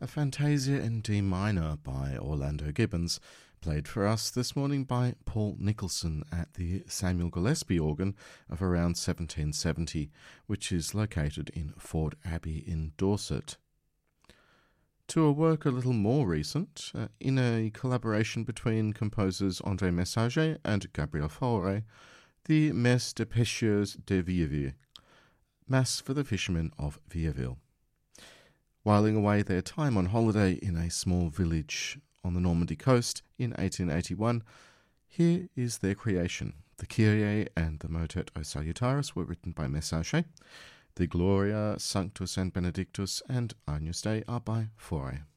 A Fantasia in D minor by Orlando Gibbons, played for us this morning by Paul Nicholson at the Samuel Gillespie organ of around 1770, which is located in Ford Abbey in Dorset. To a work a little more recent, in a collaboration between composers André Messager and Gabriel Fauré, the Messe des Pêcheurs de Vieilleville, Mass for the Fishermen of Vieilleville. Whiling away their time on holiday in a small village on the Normandy coast in 1881, here is their creation. The Kyrie and the Motet O Salutaris were written by Messager. The Gloria, Sanctus and Benedictus and Agnus Dei are by Fauré.